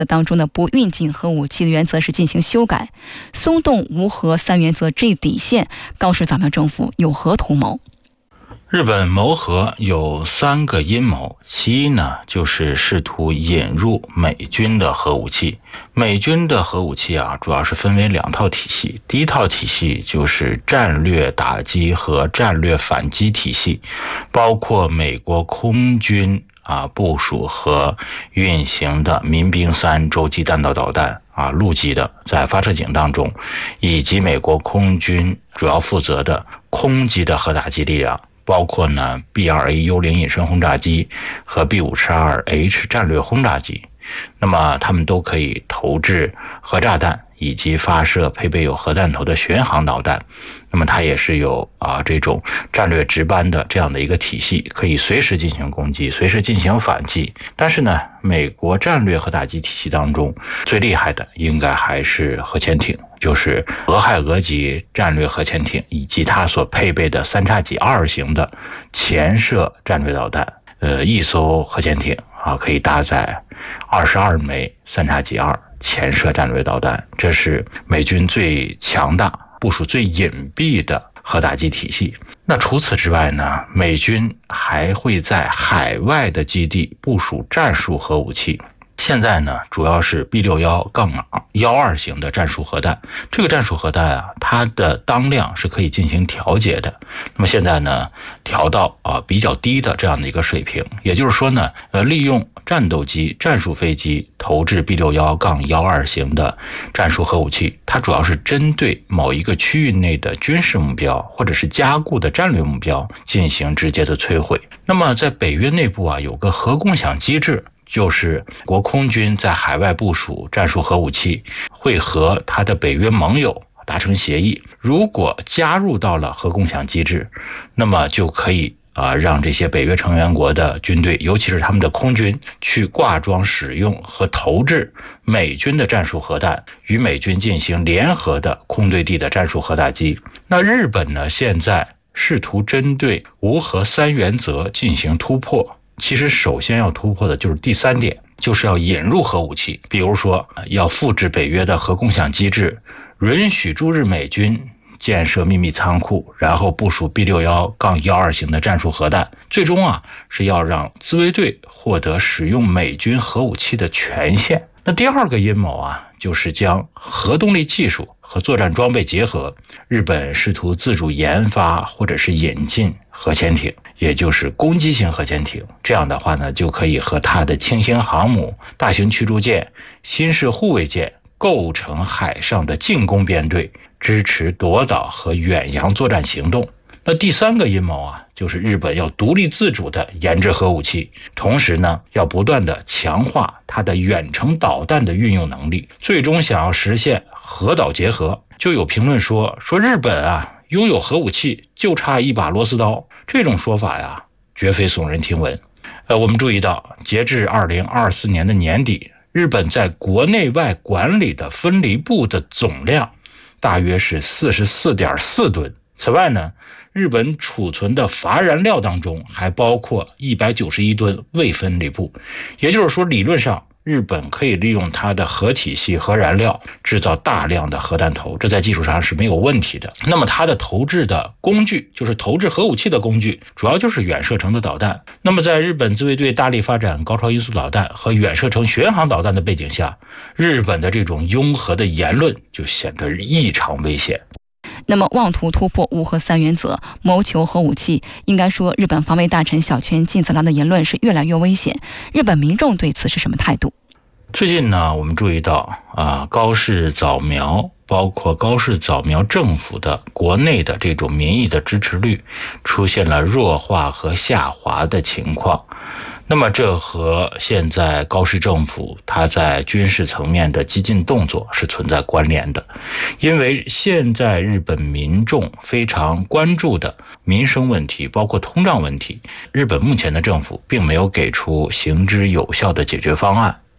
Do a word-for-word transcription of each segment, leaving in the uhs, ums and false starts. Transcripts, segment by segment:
当中的不运进核武器的原则是进行修改，松动无核三原则这一底线，高市早苗政府有何图谋？ 日本谋核有三个阴谋，其一呢，就是试图引入美军的核武器。美军的核武器啊，主要是分为两套体系。第一套体系就是战略打击和战略反击体系，包括美国空军啊部署和运行的民兵三洲际弹道导弹啊，陆基的在发射井当中，以及美国空军主要负责的空基的核打击力量。包括呢 B 二 A 幽灵隐身轰炸机和 B 五十二 H 战略轰炸机，那么它们都可以投掷核炸弹以及发射配备有核弹头的巡航导弹。那么它也是有啊这种战略值班的这样的一个体系，可以随时进行攻击，随时进行反击。但是呢，美国战略核打击体系当中最厉害的应该还是核潜艇，就是俄亥俄级战略核潜艇以及它所配备的三叉戟二型的潜射战略导弹。呃，一艘核潜艇啊可以搭载二十二枚三叉戟二潜射战略导弹，这是美军最强大、部署最隐蔽的核打击体系。那除此之外呢，美军还会在海外的基地部署战术核武器。现在呢，主要是 B 六十一 二型的战术核弹。这个战术核弹啊，它的当量是可以进行调节的。那么现在呢，调到啊比较低的这样的一个水平，也就是说呢，呃，利用战斗机、战术飞机投掷 B 六十一 二型的战术核武器，它主要是针对某一个区域内的军事目标或者是加固的战略目标进行直接的摧毁。那么在北约内部啊，有个核共享机制。就是国空军在海外部署战术核武器，会和他的北约盟友达成协议，如果加入到了核共享机制，那么就可以啊让这些北约成员国的军队，尤其是他们的空军，去挂装使用和投掷美军的战术核弹，与美军进行联合的空对地的战术核打击。那日本呢，现在试图针对无核三原则进行突破。其实首先要突破的就是第三点，就是要引入核武器，比如说要复制北约的核共享机制，允许驻日美军建设秘密仓库，然后部署 B 六十一 二型的战术核弹，最终啊是要让自卫队获得使用美军核武器的权限。那第二个阴谋啊，就是将核动力技术和作战装备结合，日本试图自主研发或者是引进核潜艇，也就是攻击型核潜艇。这样的话呢，就可以和它的轻型航母、大型驱逐舰、新式护卫舰构成海上的进攻编队，支持夺岛和远洋作战行动。那第三个阴谋啊，就是日本要独立自主的研制核武器，同时呢，要不断的强化它的远程导弹的运用能力，最终想要实现核岛结合。就有评论说，说日本啊，拥有核武器就差一把螺丝刀，这种说法呀，绝非耸人听闻。呃，我们注意到，截至二零二四年的年底，日本在国内外管理的分离部的总量大约是 四十四点四吨。此外呢，日本储存的乏燃料当中还包括一百九十一吨未分离部，也就是说，理论上日本可以利用它的核体系、核燃料制造大量的核弹头，这在技术上是没有问题的。那么它的投掷的工具，就是投掷核武器的工具，主要就是远射程的导弹。那么在日本自卫队大力发展高超音速导弹和远射程巡航导弹的背景下，日本的这种拥核的言论就显得异常危险。 那么妄图突破无核三原则，谋求核武器，应该说日本防卫大臣小泉进次郎的言论是越来越危险。日本民众对此是什么态度？ 最近呢，我们注意到啊，高市早苗包括高市早苗政府的国内的这种民意的支持率出现了弱化和下滑的情况。那么这和现在高市政府它在军事层面的激进动作是存在关联的，因为现在日本民众非常关注的民生问题，包括通胀问题，日本目前的政府并没有给出行之有效的解决方案。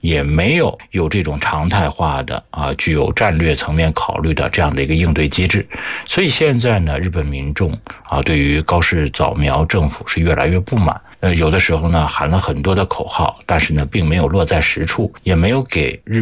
也没有有这种常态化的啊，具有战略层面考虑的这样的一个应对机制。所以现在呢，日本民众啊，对于高市早苗政府是越来越不满。呃，有的时候呢，喊了很多的口号，但是呢，并没有落在实处，也没有给日